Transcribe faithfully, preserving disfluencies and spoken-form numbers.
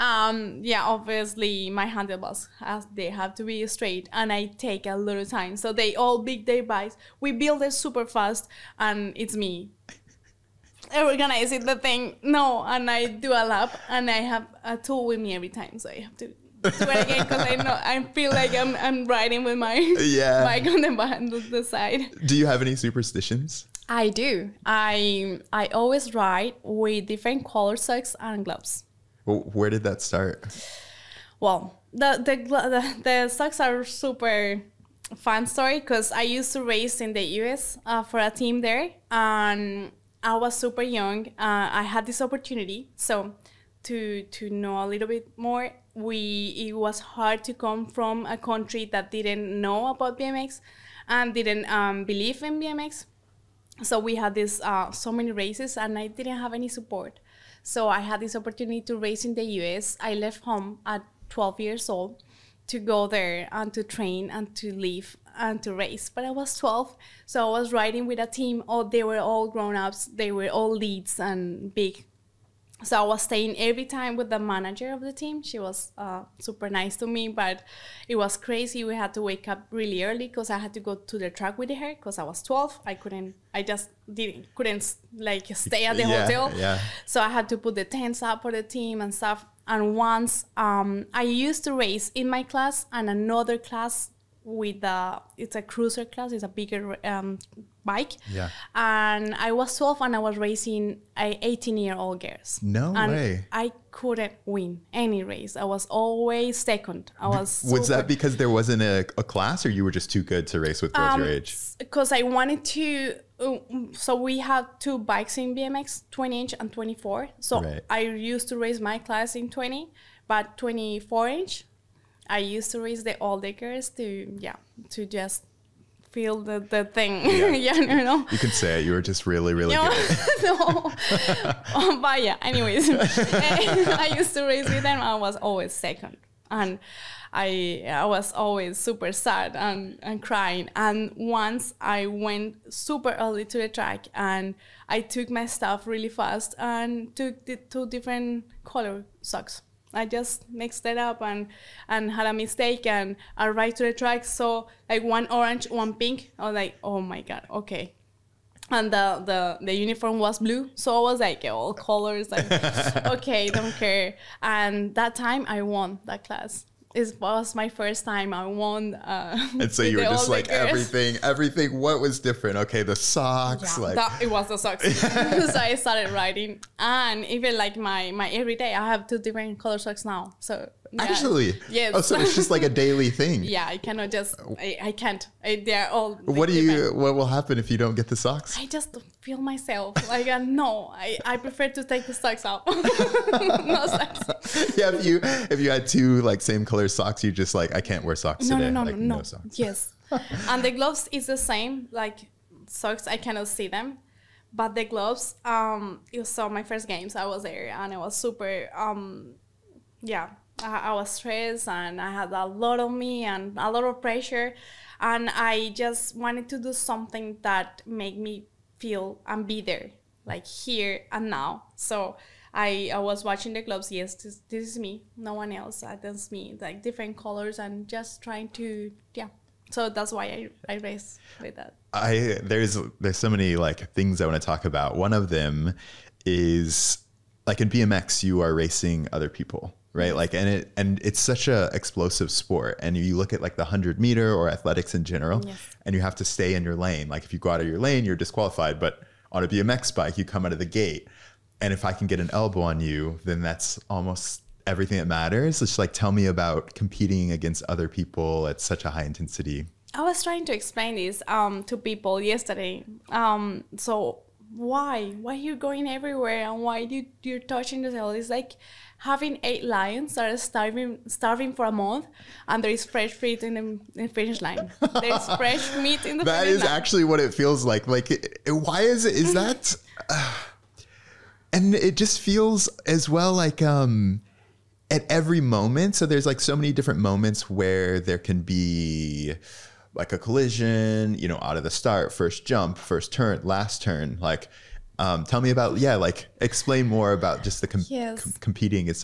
um, yeah, obviously my handlebars, as they have to be straight, and I take a little time. So they all build their bikes. We build it super fast, and it's me organizing the thing. No, and I do a lap, and I have a tool with me every time, so I have to do it again because I know I feel like I'm I'm riding with my yeah. bike on the behind the side. Do you have any superstitions? I do. I I always ride with different color socks and gloves. Well, where did that start? Well, the the the, the socks are super fun story because I used to race in the U S uh, for a team there, and I was super young. Uh, I had this opportunity, so to to know a little bit more, we it was hard to come from a country that didn't know about B M X and didn't um, believe in B M X. So we had this uh, so many races, and I didn't have any support. So I had this opportunity to race in the U S. I left home at twelve years old to go there and to train and to live and to race. But I was twelve, so I was riding with a team. Oh, they were all grown-ups. They were all leads and big. So I was staying every time with the manager of the team. She was uh, super nice to me, but it was crazy. We had to wake up really early because I had to go to the track with her because I was twelve. I couldn't, I just didn't, couldn't like stay at the yeah, hotel. Yeah. So I had to put the tents up for the team and stuff. And once um, I used to race in my class and another class with a, it's a cruiser class, it's a bigger um, bike. Yeah. And I was twelve and I was racing a eighteen year old girls. No and way. I couldn't win any race. I was always second. I was Was super, that because there wasn't a, a class, or you were just too good to race with girls um, your age? Because I wanted to, uh, so we had two bikes in B M X, twenty inch and twenty-four. So Right. I used to race my class in twenty, but twenty-four inch, I used to race the older girls to, yeah, to just feel the, the thing. Yeah. yeah, you know. You can say it. You were just really, really No, good. no. um, but yeah, anyways, I used to race with them. I was always second, and I I was always super sad and, and crying. And once I went super early to the track, and I took my stuff really fast and took the two different color socks. I just mixed it up and, and had a mistake, and I arrived to the track, so like one orange, one pink. I was like, oh my God, okay. And the, the, the uniform was blue, so I was like, all colors, like, okay, don't care. And that time I won that class. It was my first time I won. Uh, And so you were just like everything, everything. What was different? Okay, the socks, yeah, like that, it was the socks. So I started riding, and even like my my everyday, I have two different color socks now. So yeah. Actually, yes. Oh, so it's just like a daily thing. Yeah, I cannot just. I, I can't. I, they're all. What do you? different. What will happen if you don't get the socks? I just don't feel myself. Like uh, no, I, I prefer to take the socks out. No socks. Yeah, if you if you had two like same color socks, you just like I can't wear socks No, today. no, no, like, no, no. socks. Yes, and the gloves is the same. Like socks, I cannot see them, but the gloves. Um, it was so my first games. I was there, and I was super. Um, yeah, I, I was stressed, and I had a lot of me and a lot of pressure, and I just wanted to do something that made me feel and be there, like here and now. So. I, I was watching the gloves. Yes, this, this is me. No one else. Uh, that's me. Like different colors and just trying to, yeah. So that's why I, I race with that. I there's there's so many like things I want to talk about. One of them is like in B M X, you are racing other people, right? Yes. Like, and it and it's such a explosive sport. And you look at like the hundred meter or athletics in general, Yes. and you have to stay in your lane. Like if you go out of your lane, you're disqualified. But on a B M X bike, you come out of the gate. And if I can get an elbow on you, then that's almost everything that matters. It's just like, tell me about competing against other people at such a high intensity. I was trying to explain this um, to people yesterday. Um, so why? Why are you going everywhere? And why do you, you're touching the tail? It's like having eight lions that are starving, starving for a month, and there is fresh meat in the, in the finish line. There's fresh meat in the That finish is line. actually what it feels like. Like, it, why is it? Is that... Uh, And it just feels as well like um, at every moment. So there's like so many different moments where there can be like a collision, you know, out of the start, first jump, first turn, last turn. Like, um, tell me about, yeah, like explain more about just the com- Yes. com- competing. It's